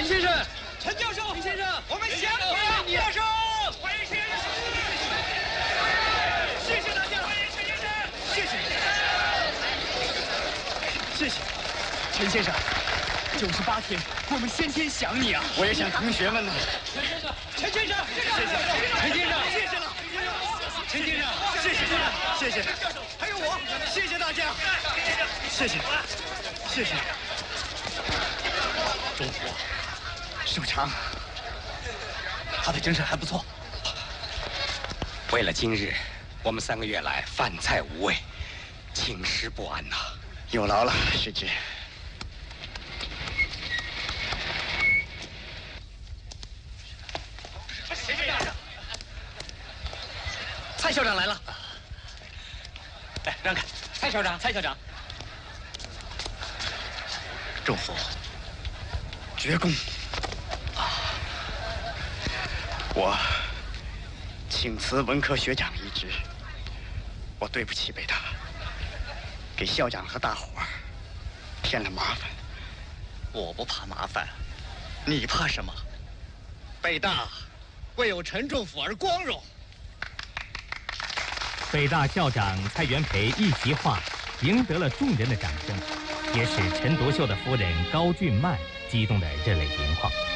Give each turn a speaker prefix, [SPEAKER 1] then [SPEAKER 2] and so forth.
[SPEAKER 1] 陈先生，陈教授，陈先生，我们想你了。教授，欢迎陈先生。谢谢大家，欢迎陈先生。谢谢，谢谢，陈先生。98天，我们天天想你啊！
[SPEAKER 2] 我也想同学们呢。
[SPEAKER 1] 陈先生，陈先生，谢谢，陈先生，谢谢了，陈先生，谢谢，谢谢，还有我，谢谢大家，谢谢，谢谢。
[SPEAKER 2] 中虎，秀长，他的精神还不错。为了今日，我们3个月来饭菜无味，寝食不安呐。有劳了，师侄。蔡校长来了，来让开。蔡校长，蔡校长。中虎，绝功啊！我请辞文科学长一职，我对不起北大，给校长和大伙儿添了麻烦。我不怕麻烦，你怕什么？北大为有陈仲甫而光荣。
[SPEAKER 3] 北大校长蔡元培一席话，赢得了众人的掌声，也使陈独秀的夫人高俊曼激动得热泪盈眶。